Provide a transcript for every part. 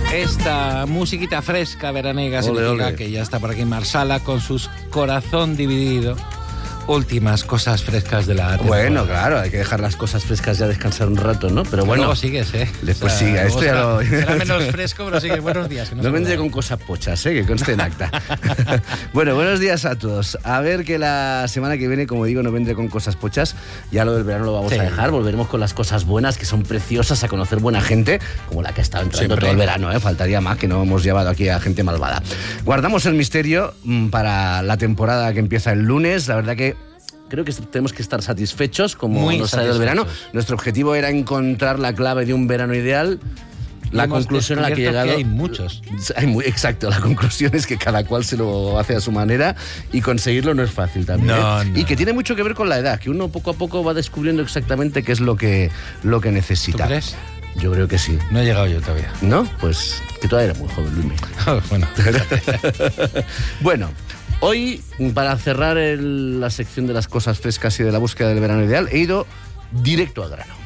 Esta musiquita fresca, veraniega, significa que ya está por aquí Marsala con sus Corazón Dividido. Últimas cosas frescas de la temporada. Bueno, claro, hay que dejar las cosas frescas ya descansar un rato, ¿no? Pero bueno. Luego sigues, ¿eh? Después sigue. Esto ya lo... Será menos fresco, pero sigue. Buenos días. No vendré con cosas pochas, que conste en acta. Bueno, buenos días a todos. A ver que la semana que viene, como digo, no vendré con cosas pochas. Ya lo del verano lo vamos a dejar. Volveremos con las cosas buenas, que son preciosas, a conocer buena gente, como la que ha estado entrando todo el verano, ¿eh? Faltaría más, que no hemos llevado aquí a gente malvada. Guardamos el misterio para la temporada que empieza el lunes. La verdad que creo que tenemos que estar satisfechos como nos ha ido el verano. Nuestro objetivo era encontrar la clave de un verano ideal. La conclusión a la que he llegado... Que hay muchos. Exacto, la conclusión es que cada cual se lo hace a su manera y conseguirlo no es fácil también. No. Y que tiene mucho que ver con la edad, que uno poco a poco va descubriendo exactamente qué es lo que necesita. ¿Tú crees? Yo creo que sí. No he llegado yo todavía. ¿No? Pues que todavía eres muy joven, Luis. Bueno. Bueno. Hoy, para cerrar la sección de las cosas frescas y de la búsqueda del verano ideal, he ido directo al grano.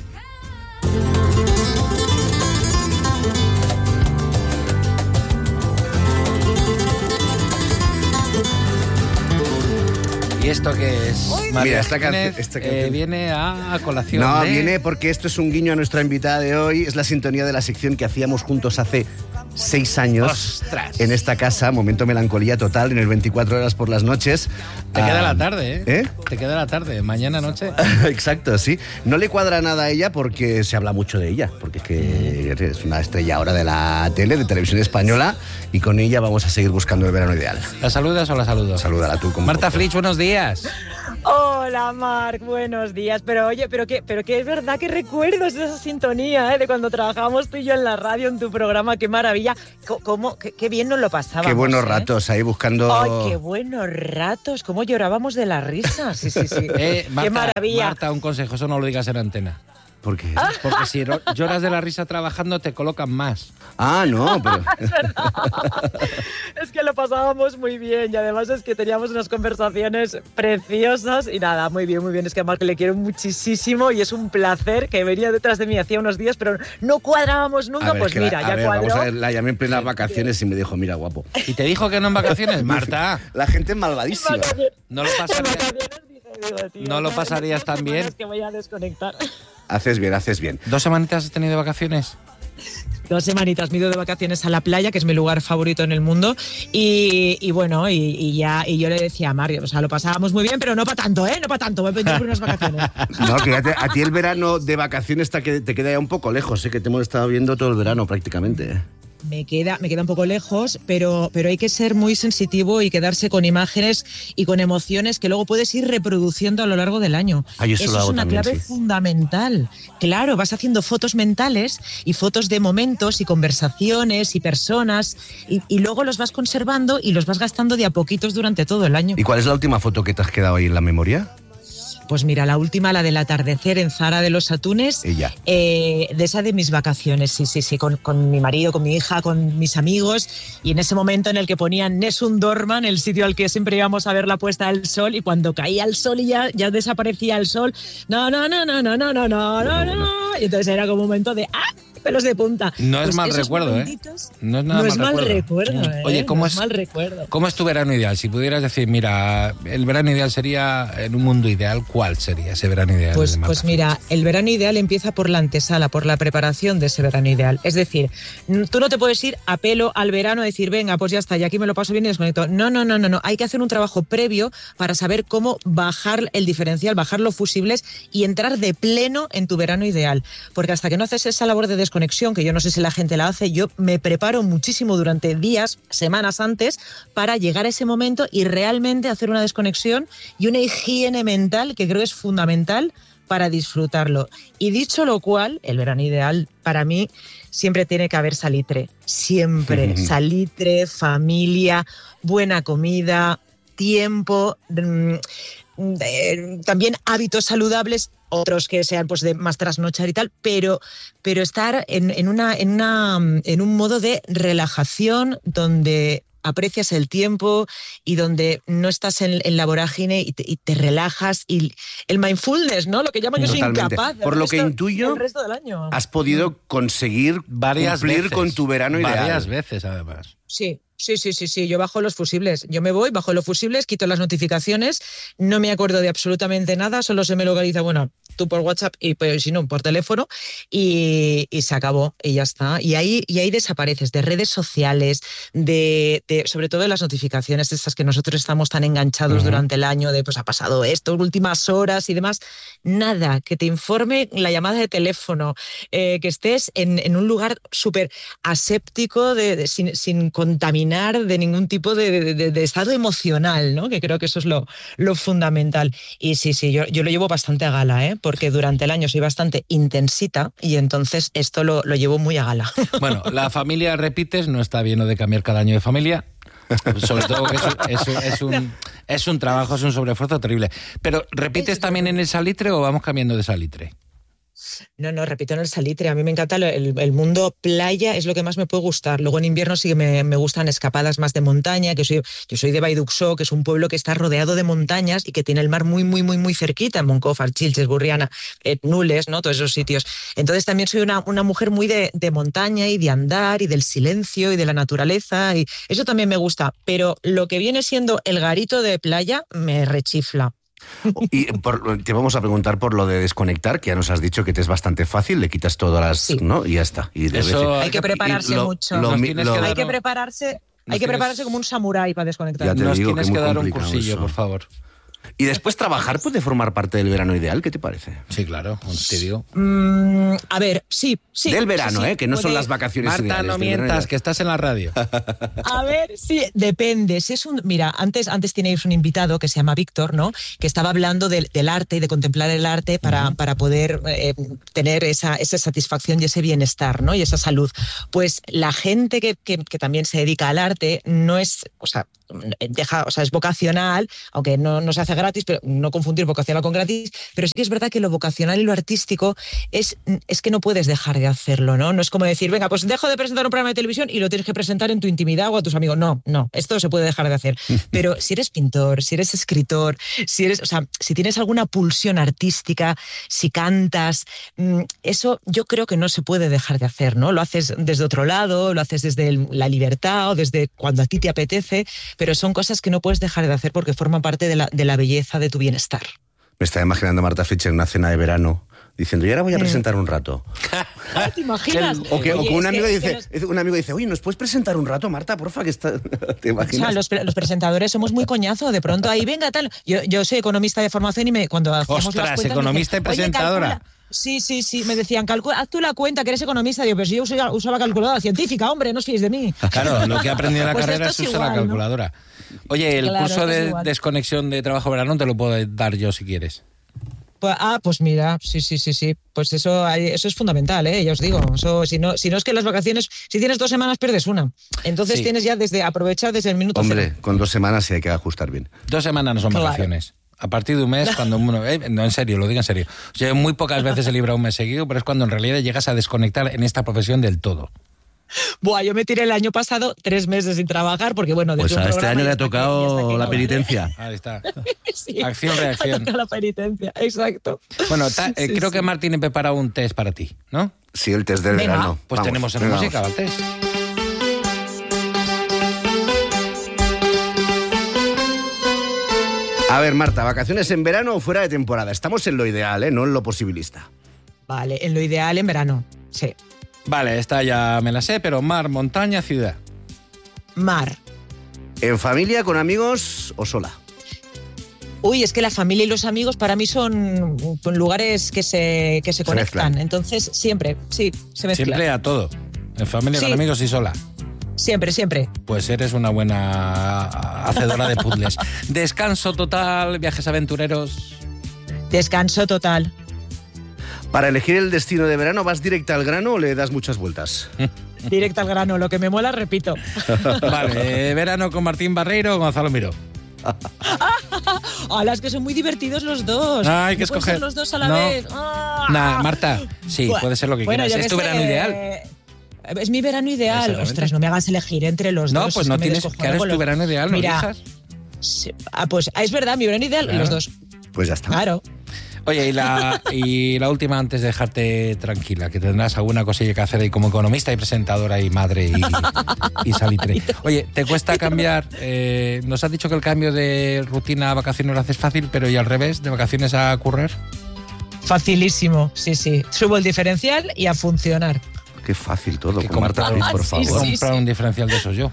¿Y esto qué es? Mira, esta canción viene a colación. No, viene porque esto es un guiño a nuestra invitada de hoy. Es la sintonía de la sección que hacíamos juntos hace 6 años. ¡Ostras! En esta casa, momento melancolía total, en el 24 horas por las noches. Te queda la tarde, ¿eh? ¿Eh? Te queda la tarde, mañana noche. Exacto, sí. No le cuadra nada a ella porque se habla mucho de ella, porque es que es una estrella ahora de la tele, de televisión española, y con ella vamos a seguir buscando el verano ideal. ¿La saludas o la saludo? Salúdala tú. Marta Flitsch, buenos días. Hola, Marc, buenos días. Pero oye, pero que es verdad que recuerdos de esa sintonía, de cuando trabajábamos tú y yo en la radio, en tu programa, qué maravilla. Qué bien nos lo pasábamos. Qué buenos ratos ahí buscando... ¡Ay, qué buenos ratos! Cómo llorábamos de la risa. Sí. Marta, qué maravilla. Marta, un consejo, eso no lo digas en antena. ¿Por qué? Porque si lloras de la risa trabajando, te colocan más. Ah, no, pero... Es verdad. Es que lo pasábamos muy bien y además es que teníamos unas conversaciones preciosas y nada, muy bien. Es que a Marc le quiero muchísimo y es un placer, que venía detrás de mí hacía unos días, pero no cuadrábamos nunca. Pues mira, ya cuadró. Vamos a ver, la llamé en plenas vacaciones y me dijo, mira, guapo. ¿Y te dijo que no en vacaciones, Marta? La gente es malvadísima. No lo pasarías. ¿No lo pasarías tan bien? Es que voy a desconectar. Haces bien. 2 semanitas has tenido de vacaciones. 2 semanitas me he ido de vacaciones a la playa, que es mi lugar favorito en el mundo, y bueno, y yo le decía a Mario, o sea, lo pasábamos muy bien, pero no para tanto, no para tanto, voy a pedir por unas vacaciones. No, fíjate, a ti el verano de vacaciones te queda ya un poco lejos, que te hemos estado viendo todo el verano prácticamente. Me queda un poco lejos, pero hay que ser muy sensitivo y quedarse con imágenes y con emociones que luego puedes ir reproduciendo a lo largo del año. Eso es una clave fundamental. Claro, vas haciendo fotos mentales y fotos de momentos y conversaciones y personas y luego los vas conservando y los vas gastando de a poquitos durante todo el año. ¿Y cuál es la última foto que te has quedado ahí en la memoria? Pues mira, la última, la del atardecer en Zara de los Atunes, de esa de mis vacaciones, sí, con mi marido, con mi hija, con mis amigos, y en ese momento en el que ponían Nessun Dorma, el sitio al que siempre íbamos a ver la puesta del sol, y cuando caía el sol y ya desaparecía el sol, no, y entonces era como un momento de pelos de punta. No es mal recuerdo, No es nada mal recuerdo. Oye, ¿cómo es tu verano ideal? Si pudieras decir, mira, el verano ideal sería, en un mundo ideal, ¿cuál sería ese verano ideal? Pues mira, el verano ideal empieza por la antesala, por la preparación de ese verano ideal. Es decir, tú no te puedes ir a pelo al verano a decir, venga, pues ya está, y aquí me lo paso bien y desconecto. No. Hay que hacer un trabajo previo para saber cómo bajar el diferencial, bajar los fusibles y entrar de pleno en tu verano ideal. Porque hasta que no haces esa labor de desconexión, que yo no sé si la gente la hace, yo me preparo muchísimo durante días, semanas antes, para llegar a ese momento y realmente hacer una desconexión y una higiene mental que creo es fundamental para disfrutarlo. Y dicho lo cual, el verano ideal para mí siempre tiene que haber salitre. Siempre. Salitre, familia, buena comida, tiempo, también hábitos saludables, otros que sean pues de más trasnochar y tal, pero estar en un modo de relajación donde aprecias el tiempo y donde no estás en la vorágine y te relajas. Y el mindfulness, ¿no? Lo que llaman, que soy incapaz. Por lo que intuyo, el resto del año. Has podido conseguir cumplir con tu verano ideal. Varias veces, además. Sí. Yo bajo los fusibles. Yo me voy, bajo los fusibles, quito las notificaciones, no me acuerdo de absolutamente nada, solo se me localiza, bueno, tú por WhatsApp y pues, si no, por teléfono, y se acabó, y ya está. Y ahí desapareces de redes sociales, sobre todo de las notificaciones estas que nosotros estamos tan enganchados durante el año, de pues ha pasado esto, últimas horas y demás. Nada, que te informe la llamada de teléfono, que estés en un lugar súper aséptico, sin contaminar de ningún tipo de estado emocional, ¿no? Que creo que eso es lo fundamental. Y sí, yo lo llevo bastante a gala, porque durante el año soy bastante intensita y entonces esto lo llevo muy a gala. Bueno, la familia, repites, no está bien lo de cambiar cada año de familia. Sobre todo que es un trabajo, es un sobreesfuerzo terrible. Pero, ¿repites también en el salitre o vamos cambiando de salitre? No, repito en el salitre. A mí me encanta el mundo playa, es lo que más me puede gustar. Luego en invierno sí que me gustan escapadas más de montaña, yo soy de Baiduxó, que es un pueblo que está rodeado de montañas y que tiene el mar muy, muy, muy, muy cerquita, en Moncofa, Archilches, Burriana, Nules, ¿no? Todos esos sitios. Entonces también soy una mujer muy de montaña y de andar y del silencio y de la naturaleza, y eso también me gusta. Pero lo que viene siendo el garito de playa me rechifla. Y te vamos a preguntar por lo de desconectar, que ya nos has dicho que te es bastante fácil, le quitas todas las... ¿no? Y ya está. Y hay que prepararse mucho. Hay que prepararse como un samurái para desconectar. Nos tienes que dar un cursillo, por favor. Y después trabajar puede formar parte del verano ideal, ¿qué te parece? Sí, claro, te digo. A ver, sí. Del verano, sí, que no son las vacaciones Marta, ideales. no mientas, que estás en la radio. A ver, sí, depende. Si es mira, antes teníais un invitado que se llama Víctor, ¿no? Que estaba hablando del arte y de contemplar el arte para poder tener esa satisfacción y ese bienestar, ¿no? Y esa salud. Pues la gente que también se dedica al arte no es, es vocacional, aunque no se hace gratis, pero no confundir vocacional con gratis, pero sí que es verdad que lo vocacional y lo artístico es que no puedes dejar de hacerlo, ¿no? No es como decir, venga, pues dejo de presentar un programa de televisión y lo tienes que presentar en tu intimidad o a tus amigos. No, esto se puede dejar de hacer. Pero si eres pintor, si eres escritor, si tienes alguna pulsión artística, si cantas, eso yo creo que no se puede dejar de hacer, ¿no? Lo haces desde otro lado, lo haces desde la libertad o desde cuando a ti te apetece, pero son cosas que no puedes dejar de hacer porque forman parte de la belleza de tu bienestar. Me estaba imaginando a Marta Fischer en una cena de verano diciendo, y ahora voy a presentar un rato. ¿Te imaginas? O que un amigo dice, oye, ¿nos puedes presentar un rato, Marta, porfa? Que está... ¿Te imaginas? O sea, los presentadores somos muy coñazo, de pronto ahí, venga, tal. Yo soy economista de formación y cuando hacemos las cuentas... economista y presentadora. Sí, me decían, haz tú la cuenta que eres economista. Digo, pero si yo usaba calculadora científica, hombre, no os fíes de mí. Claro, lo que he aprendido en la carrera es usar la calculadora. ¿No? Oye, el curso de desconexión de trabajo-verano te lo puedo dar yo si quieres. Pues mira, sí. Pues eso es fundamental, ya os digo. Eso, si no es que las vacaciones, si tienes 2 semanas, pierdes una. Entonces tienes ya aprovechar desde el minuto cero. Hombre, con 2 semanas sí hay que ajustar bien. 2 semanas no son vacaciones. A partir de un mes, cuando uno... no, en serio, lo digo en serio. Yo muy pocas veces he librado un mes seguido, pero es cuando en realidad llegas a desconectar en esta profesión del todo. Yo me tiré el año pasado 3 meses sin trabajar porque, bueno... Pues a este año le ha tocado la penitencia. Ahí está. Sí, acción-reacción. La penitencia, exacto. Bueno, creo que Martín ha preparado un test para ti, ¿no? Sí, el test del verano. Pues tenemos en música el test. A ver, Marta, ¿vacaciones en verano o fuera de temporada? Estamos en lo ideal, no en lo posibilista. Vale, en lo ideal en verano, sí. Vale, esta ya me la sé, pero mar, montaña, ciudad. Mar. ¿En familia, con amigos o sola? Uy, es que la familia y los amigos para mí son lugares que se conectan. Mezclan. Entonces, siempre, sí, se mezclan. Siempre a todo. En familia, con amigos y sola. Siempre. Pues eres una buena hacedora de puzzles. Descanso total, viajes aventureros. Descanso total. Para elegir el destino de verano, ¿vas directa al grano o le das muchas vueltas? Directa al grano, lo que me mola, repito. Vale, verano con Martín Barreiro o Gonzalo Miró. Las que son muy divertidos los dos. Hay que escoger. Los dos a la vez. Marta, sí, puede ser lo que quieras. ¿Es tu verano ideal? Es mi verano ideal. Ostras, no me hagas elegir entre los dos. No, pues no tienes, que ahora es tu verano ideal, no elijas. Pues es verdad, mi verano ideal, los dos. Pues ya está. Claro. Oye, y la última antes de dejarte tranquila, que tendrás alguna cosilla que hacer ahí como economista y presentadora y madre y salitre. Oye, ¿te cuesta cambiar? Nos has dicho que el cambio de rutina a vacaciones lo haces fácil, pero ¿y al revés, de vacaciones a currar? Facilísimo, sí. Subo el diferencial y a funcionar. Qué fácil todo, que con Marta Flitch, por favor. Comprar un diferencial de esos yo.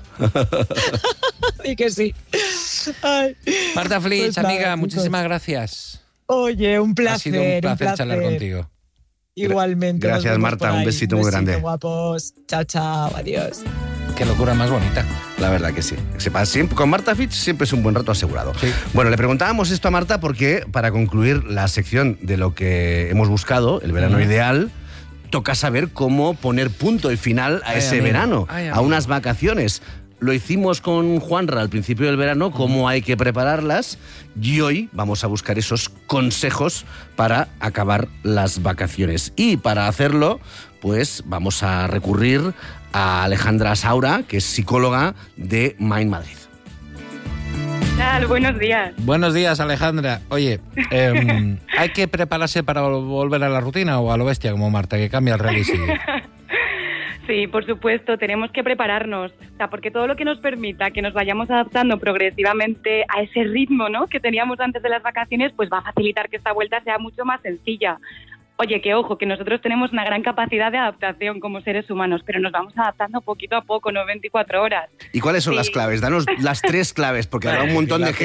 Y que sí. Ay. Marta Flitch, Pues amiga, nada, muchísimas gracias. Oye, un placer. Ha sido un placer charlar contigo. Igualmente. Gracias, Marta. Un besito muy grande. Guapos. Chao. Adiós. Qué locura más bonita. La verdad que sí. Con Marta Flitch siempre es un buen rato asegurado. Sí. Bueno, le preguntábamos esto a Marta porque para concluir la sección de lo que hemos buscado, el verano ideal, toca saber cómo poner punto y final a ese verano, a unas vacaciones. Lo hicimos con Juanra al principio del verano, cómo hay que prepararlas, y hoy vamos a buscar esos consejos para acabar las vacaciones. Y para hacerlo, pues vamos a recurrir a Alejandra Saura, que es psicóloga de Mind Madrid. ¿Qué tal? Buenos días. Buenos días, Alejandra. Oye, ¿hay que prepararse para volver a la rutina o a lo bestia como Marta, que cambia el reloj y sigue? Sí, por supuesto, tenemos que prepararnos, o sea, porque todo lo que nos permita que nos vayamos adaptando progresivamente a ese ritmo, ¿no?, que teníamos antes de las vacaciones, pues va a facilitar que esta vuelta sea mucho más sencilla. Oye, que ojo, que nosotros tenemos una gran capacidad de adaptación como seres humanos, pero nos vamos adaptando poquito a poco, no 24 horas. ¿Y cuáles son las claves? Danos las 3 claves, porque habrá un montón de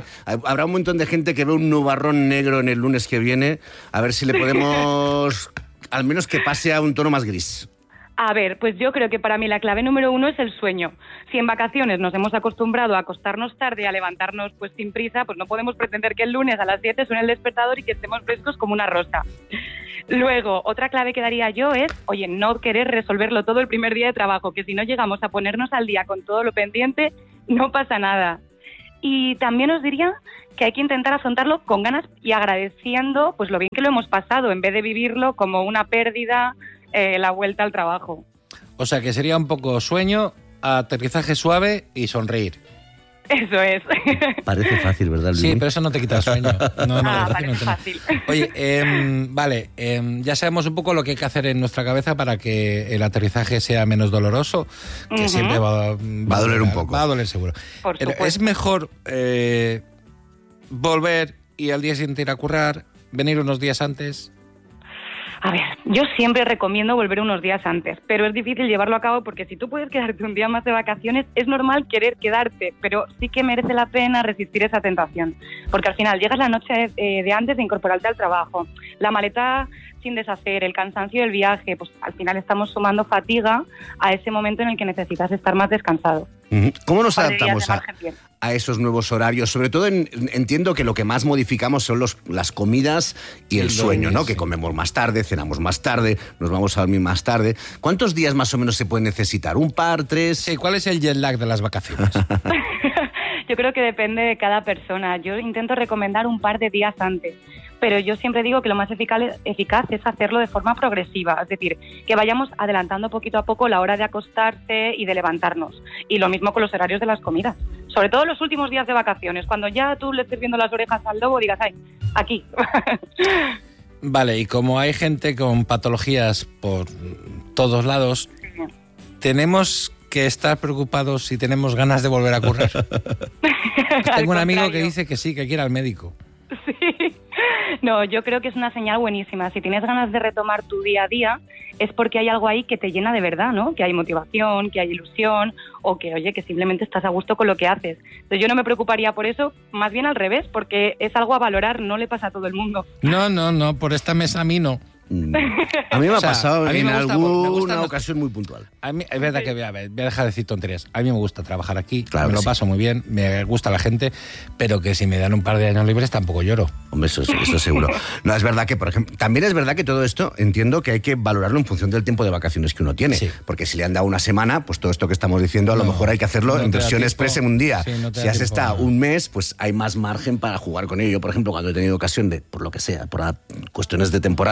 gente que ve un nubarrón negro en el lunes que viene, a ver si le podemos, al menos que pase a un tono más gris. A ver, pues yo creo que para mí la clave número 1 es el sueño. Si en vacaciones nos hemos acostumbrado a acostarnos tarde y a levantarnos pues sin prisa, pues no podemos pretender que el lunes a las 7 suene el despertador y que estemos frescos como una rosa. Luego, otra clave que daría yo es, oye, no querer resolverlo todo el primer día de trabajo, que si no llegamos a ponernos al día con todo lo pendiente, no pasa nada. Y también os diría que hay que intentar afrontarlo con ganas y agradeciendo pues lo bien que lo hemos pasado, en vez de vivirlo como una pérdida, la vuelta al trabajo. O sea, que sería un poco sueño, aterrizaje suave y sonreír. Eso es. Parece fácil, ¿verdad, Luis? Sí, pero eso no te quita el sueño. No, parece fácil. Oye, ya sabemos un poco lo que hay que hacer en nuestra cabeza para que el aterrizaje sea menos doloroso, que siempre va a doler un poco. Va a doler seguro. Pero es mejor volver y al día siguiente ir a currar, venir unos días antes. A ver, yo siempre recomiendo volver unos días antes, pero es difícil llevarlo a cabo porque si tú puedes quedarte un día más de vacaciones, es normal querer quedarte, pero sí que merece la pena resistir esa tentación, porque al final llegas la noche de antes de incorporarte al trabajo, la maleta sin deshacer, el cansancio del viaje, pues al final estamos sumando fatiga a ese momento en el que necesitas estar más descansado. ¿Cómo nos adaptamos a esos nuevos horarios? Sobre todo entiendo que lo que más modificamos son las comidas y el sueño, ¿no? Sí. Que comemos más tarde, cenamos más tarde, nos vamos a dormir más tarde. ¿Cuántos días más o menos se puede necesitar? ¿Un par, 3? Sí, ¿cuál es el jet lag de las vacaciones? Yo creo que depende de cada persona. Yo intento recomendar un par de días antes, pero yo siempre digo que lo más eficaz es hacerlo de forma progresiva, es decir, que vayamos adelantando poquito a poco la hora de acostarse y de levantarnos. Y lo mismo con los horarios de las comidas. Sobre todo los últimos días de vacaciones, cuando ya tú le estés viendo las orejas al lobo, digas, ¡ay, aquí! Vale, y como hay gente con patologías por todos lados, tenemos que estar preocupados si tenemos ganas de volver a currar. Tengo un amigo que dice que sí, que quiere ir al médico. Sí. No, yo creo que es una señal buenísima. Si tienes ganas de retomar tu día a día, es porque hay algo ahí que te llena de verdad, ¿no? Que hay motivación, que hay ilusión, o que, oye, que simplemente estás a gusto con lo que haces. Entonces yo no me preocuparía por eso, más bien al revés, porque es algo a valorar, no le pasa a todo el mundo. No, por esta mesa a mí no. A mí me ha pasado en alguna ocasión muy puntual. A mí, es verdad que voy a dejar de decir tonterías. A mí me gusta trabajar aquí, claro, me lo paso muy bien, me gusta la gente, pero que si me dan un par de años libres tampoco lloro. Hombre, eso seguro. No, es verdad que, por ejemplo, también es verdad que todo esto entiendo que hay que valorarlo en función del tiempo de vacaciones que uno tiene. Sí. Porque si le han dado una semana, pues todo esto que estamos diciendo a lo mejor hay que hacerlo en versión express en un día. Sí, si has estado un mes, pues hay más margen para jugar con ello. Yo, por ejemplo, cuando he tenido ocasión de, por lo que sea, por cuestiones de temporadas,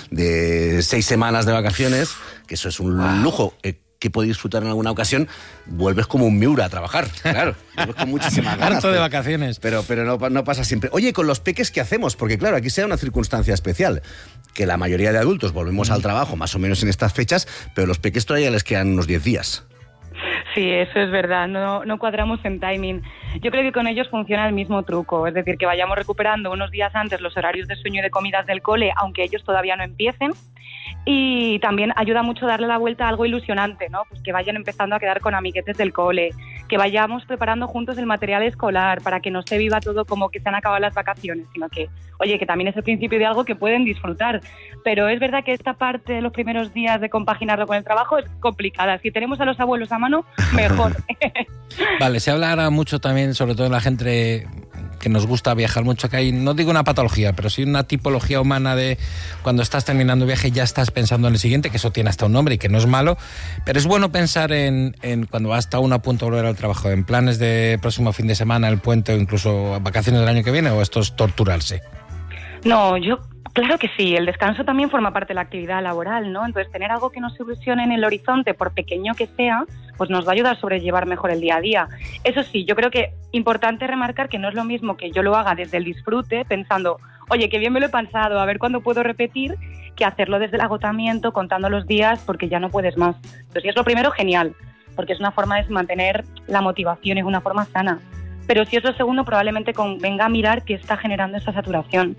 de 6 semanas de vacaciones, que eso es un lujo que podéis disfrutar en alguna ocasión, vuelves como un Miura a trabajar, claro, vuelves con muchísimas ganas. Harto de vacaciones. Pero no pasa siempre. Oye, con los peques, ¿qué hacemos? Porque claro, aquí sea una circunstancia especial, que la mayoría de adultos volvemos al trabajo más o menos en estas fechas, pero los peques todavía les quedan unos 10 días. Sí, eso es verdad, no cuadramos en timing. Yo creo que con ellos funciona el mismo truco, es decir, que vayamos recuperando unos días antes los horarios de sueño y de comidas del cole, aunque ellos todavía no empiecen. Y también ayuda mucho darle la vuelta a algo ilusionante, ¿no? Pues que vayan empezando a quedar con amiguetes del cole, que vayamos preparando juntos el material escolar para que no se viva todo como que se han acabado las vacaciones, sino que, oye, que también es el principio de algo que pueden disfrutar. Pero es verdad que esta parte de los primeros días de compaginarlo con el trabajo es complicada. Si tenemos a los abuelos a mano, mejor. Vale, se habla ahora mucho también, sobre todo en la gente que nos gusta viajar mucho, que hay, no digo una patología, pero sí una tipología humana de cuando estás terminando un viaje ya estás pensando en el siguiente, que eso tiene hasta un nombre y que no es malo, pero es bueno pensar en cuando hasta uno a punto de volver al trabajo, en planes de próximo fin de semana, el puente o incluso vacaciones del año que viene, o esto es torturarse. No, claro que sí, el descanso también forma parte de la actividad laboral, ¿no? Entonces, tener algo que nos ilusione en el horizonte, por pequeño que sea, pues nos va a ayudar a sobrellevar mejor el día a día. Eso sí, yo creo que importante remarcar que no es lo mismo que yo lo haga desde el disfrute, pensando, oye, qué bien me lo he pasado, a ver cuándo puedo repetir, que hacerlo desde el agotamiento, contando los días, porque ya no puedes más. Entonces, si es lo primero, genial, porque es una forma de mantener la motivación, es una forma sana. Pero si es lo segundo, probablemente convenga mirar qué está generando esa saturación.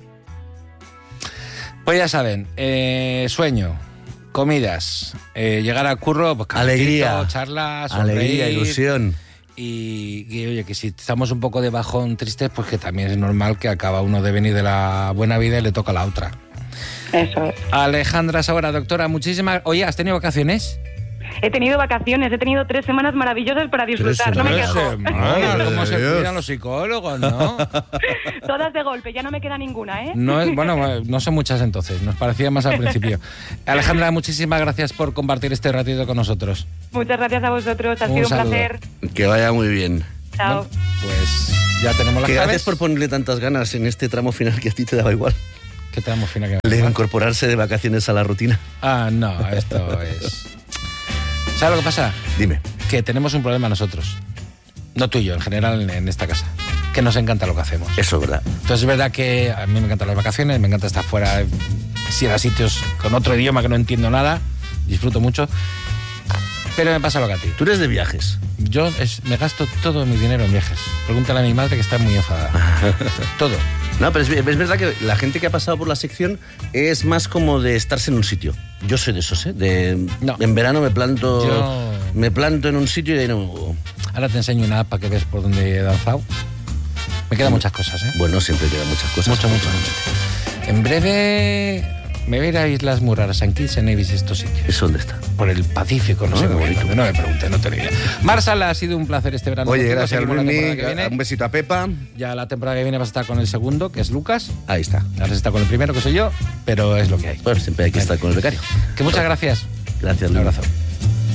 Pues ya saben, sueño, comidas, llegar al curro, pues alegría, charlas, alegría, ilusión. Y oye, que si estamos un poco de bajón tristes, pues que también es normal que acaba uno de venir de la buena vida y le toca la otra. Eso es. Alejandra Saura, doctora, muchísimas... Oye, ¿has tenido vacaciones? He tenido vacaciones, he tenido 3 semanas maravillosas para disfrutar, no me quejo. ¿Cómo se cuidan los psicólogos, no? Todas de golpe, ya no me queda ninguna, ¿eh? No son muchas entonces, nos parecía más al principio. Alejandra, muchísimas gracias por compartir este ratito con nosotros. Muchas gracias a vosotros, ha sido un placer. Que vaya muy bien. Chao. Bueno, pues ya tenemos las claves. Gracias por ponerle tantas ganas en este tramo final que a ti te daba igual. ¿Qué tramo final? De incorporarse de vacaciones a la rutina. Ah, no, esto es... ¿Sabes lo que pasa? Dime. Que tenemos un problema nosotros. No tú y yo, en general en esta casa. Que nos encanta lo que hacemos. Eso es verdad. Entonces es verdad que a mí me encantan las vacaciones, me encanta estar fuera, si ir a sitios con otro idioma que no entiendo nada, disfruto mucho. Pero me pasa lo que a ti. ¿Tú eres de viajes? Yo me gasto todo mi dinero en viajes. Pregúntale a mi madre que está muy enfadada. Todo. No, pero es verdad que la gente que ha pasado por la sección es más como de estarse en un sitio. Yo soy de esos, ¿eh? No. En verano me planto en un sitio y de ahí no me muevo. Ahora te enseño una app para que veas por dónde he danzado. Me quedan muchas cosas, ¿eh? Bueno, siempre quedan muchas cosas. Mucho. En breve me voy a ir a Islas Muy Raras, en Kitts, he visto estos sitios. ¿Eso dónde está? Por el Pacífico, no sé qué bonito. No me pregunté, no te lo diré. Marsala, ha sido un placer este verano. Oye, gracias, Bruni. Un besito a Pepa. Ya la temporada que viene vas a estar con el segundo, que es Lucas. Ahí está. Ahora se está con el primero, que soy yo, pero es lo que hay. Bueno, siempre hay que estar con el becario. Que muchas gracias. Gracias, Un abrazo.